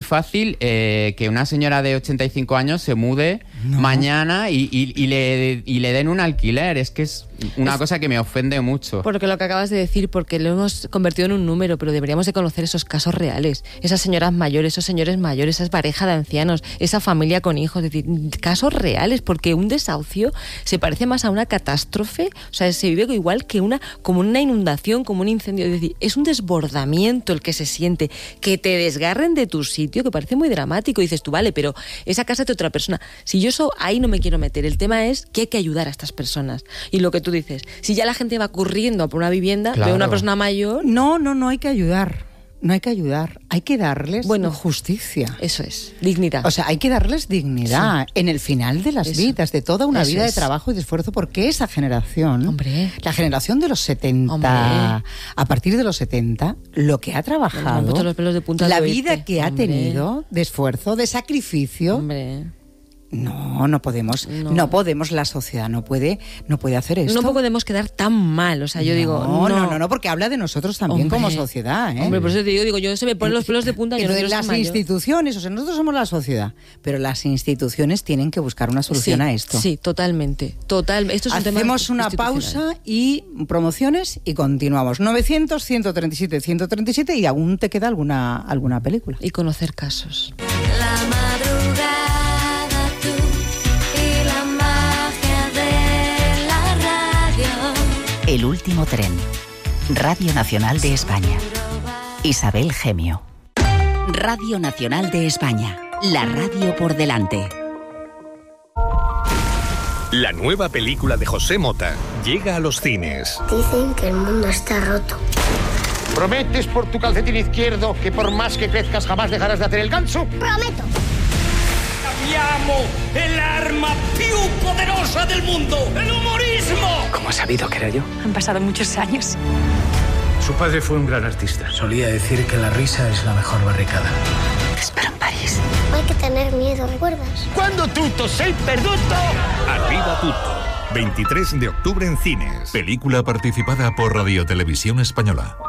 fácil que una señora de 85 años se mude mañana y le den un alquiler. Es que es una cosa que me ofende mucho. Porque lo que acabas de decir, porque lo hemos convertido en un número, pero deberíamos de conocer esos casos reales. Esas señoras mayores, esos señores mayores, esa pareja de ancianos, esa familia con hijos. Es decir, casos reales, porque un desahucio se parece más a una catástrofe. O sea, se vive igual que como una inundación, como un incendio. Es decir, es un desbordamiento el que se siente. Que te desgarren de tu sitio, que parece muy dramático. Y dices tú, vale, pero esa casa es de otra persona. Si yo eso ahí no me quiero meter. El tema es que hay que ayudar a estas personas. Y lo que tú dices, si ya la gente va corriendo a por una vivienda, claro, ve una persona mayor... No hay que ayudar. No hay que ayudar, hay que darles justicia. Eso es, dignidad. O sea, hay que darles dignidad en el final de las vidas, de toda una vida de trabajo y de esfuerzo, porque esa generación, la generación de los 70, a partir de los 70, lo que ha trabajado, los pelos de punta la vida que ha tenido, de esfuerzo, de sacrificio... No podemos, la sociedad no puede hacer esto. No podemos quedar tan mal, o sea, yo digo... No, porque habla de nosotros también como sociedad, ¿eh? Por eso te digo, yo se me ponen los pelos de punta. Pero de las instituciones, o sea, nosotros somos la sociedad, pero las instituciones tienen que buscar una solución a esto. Sí, totalmente. Esto es un tema Hacemos una pausa y promociones y continuamos. 900, 137, 137 y aún te queda alguna película. Y conocer casos. La madrugada. El último tren. Radio Nacional de España. Isabel Gemio. Radio Nacional de España. La radio por delante. La nueva película de José Mota llega a los cines. Dicen que el mundo está roto. ¿Prometes por tu calcetín izquierdo que por más que crezcas jamás dejarás de hacer el ganso? ¡Prometo! ¡Cambiamos el arma più poderosa del mundo! ¡El humorismo! ¿Cómo has sabido que era yo? Han pasado muchos años. Su padre fue un gran artista. Solía decir que la risa es la mejor barricada. Te espero en París. No hay que tener miedo, ¿recuerdas? Cuando tutto sei perduto. Arriba tutto. 23 de octubre en cines. Película participada por Radio Televisión Española.